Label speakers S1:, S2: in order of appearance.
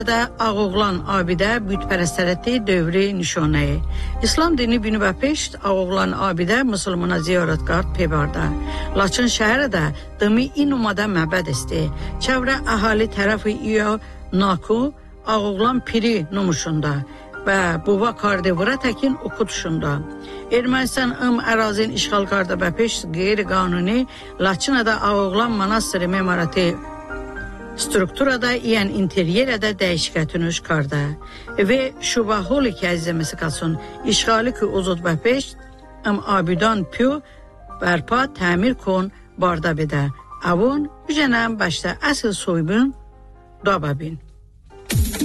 S1: da Ağoğlan abidə bütpərəstəti dövrü nişanəyi. İslam dini 2005 Ağoğlan abidə müsəlmana ziyarətkar pevarda. Laçın şəhərə də dimi inumada məbəd isti. Çevrə əhali tərəfi iyo naku Ağoğlan piri numuşunda və buva kardevura təkin okutuşunda. Ermənistan ərazin işğal karda və peş qeyri-qanuni Laçınada Ağoğlan manastırı memarəti strukturada yəni interyerdə dəyişikətünüş karda və şubaholi ki əzəməsi qalsın işğali ki uzud və peş abidan piyo bərpa təmir kon barda bedə. Avun ücənəm başda əsl soybun dababin.